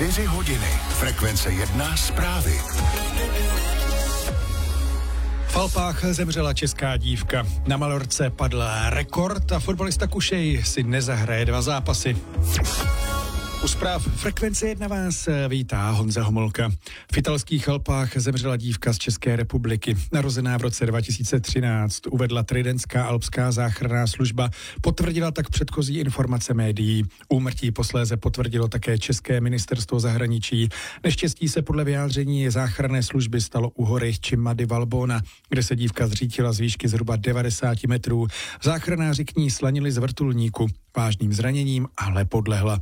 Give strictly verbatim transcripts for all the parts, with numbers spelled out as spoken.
Čtyři hodiny. Frekvence jedna zprávy. V Alpách zemřela česká dívka. Na Malorce padl rekord a fotbalista Kušej si nezahraje dva zápasy. U zpráv Frekvence jedna vás vítá Honza Homolka. V italských Alpách zemřela dívka z České republiky. Narozená v roce dva tisíce třináct, uvedla Tridentská alpská záchranná služba. Potvrdila tak předchozí informace médií. Úmrtí posléze potvrdilo také České ministerstvo zahraničí. Neštěstí se podle vyjádření záchranné služby stalo u hory Cima di Valbona, kde se dívka zřítila z výšky zhruba devadesát metrů. Záchranáři k ní slanili z vrtulníku. Vážným zraněním ale podlehla.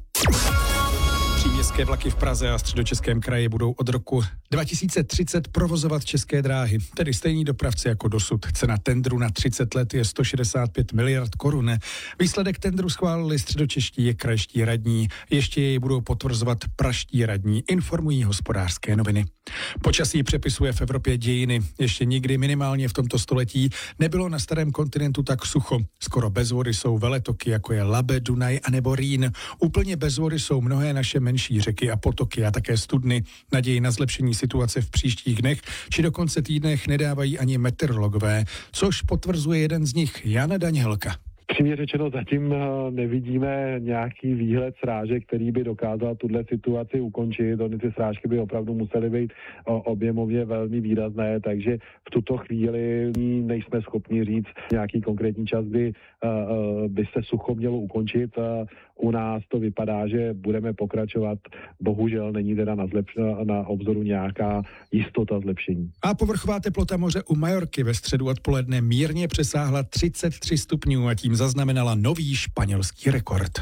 Příměstské vlaky v Praze a Středočeském kraji budou od roku dva tisíce třicet provozovat České dráhy, tedy stejní dopravci jako dosud. Cena tendru na třicet let je sto šedesát pět miliard korun. Výsledek tendru schválili středočeští a krajští radní. Ještě jej budou potvrzovat pražští radní, informují Hospodářské noviny. Počasí přepisuje v Evropě dějiny. Ještě nikdy minimálně v tomto století nebylo na starém kontinentu tak sucho. Skoro bez vody jsou veletoky, jako je Labe, Dunaj a nebo Rýn. Úplně bez vody jsou mnohé naše menší řeky a potoky a také studny. Naději na zlepšení situace v příštích dnech či dokonce týdnech nedávají ani meteorologové, což potvrzuje jeden z nich, Jan Danělka. Přímě řečeno, zatím nevidíme nějaký výhled srážek, který by dokázal tuhle situaci ukončit. Ony ty srážky by opravdu musely být objemově velmi výrazné, takže v tuto chvíli nejsme schopni říct nějaký konkrétní čas, kdy by se sucho mělo ukončit. U nás to vypadá, že budeme pokračovat. Bohužel není teda na, zlepš- na obzoru nějaká jistota zlepšení. A povrchová teplota moře u Majorky ve středu odpoledne mírně přesáhla třicet tři stupňů a tím zaznamenala nový španělský rekord.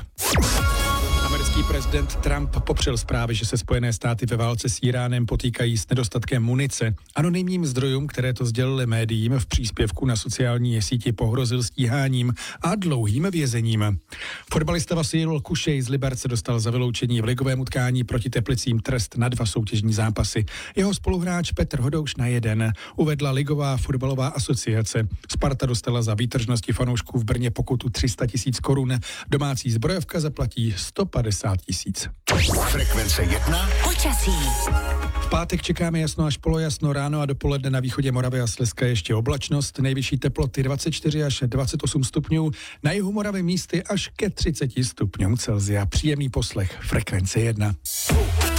Americký prezident Trump popřel zprávy, že se Spojené státy ve válce s Iránem potýkají s nedostatkem munice. Anonymním zdrojům, které to sdělili médiím, v příspěvku na sociální síti pohrozil stíháním a dlouhým vězením. Fotbalista Vasil Kušej z Liberce dostal za vyloučení v ligovém utkání proti Teplicím trest na dva soutěžní zápasy. Jeho spoluhráč Petr Hodouš na jeden, uvedla Ligová fotbalová asociace. Sparta dostala za výtržnosti fanoušků v Brně pokutu tři sta tisíc korun. Domácí zbrojovka zaplatí sto padesát tisíc. Frekvence jedna. Počasí. V pátek čekáme jasno až polojasno, ráno a dopoledne na východě Moravy a Slezska ještě oblačnost, nejvyšší teploty dvacet čtyři až dvacet osm stupňů, na jihu Moravy místy až ke třiceti stupňům Celsia. Příjemný poslech Frekvence jedna.